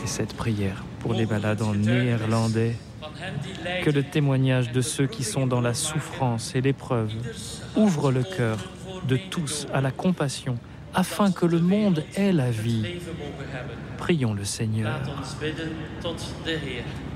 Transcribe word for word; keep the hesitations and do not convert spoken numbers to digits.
et cette prière pour les malades en néerlandais. Que le témoignage de ceux qui sont dans la souffrance et l'épreuve ouvre le cœur de tous à la compassion, afin que le monde ait la vie. Prions le Seigneur. Laat ons bidden tot de Heer.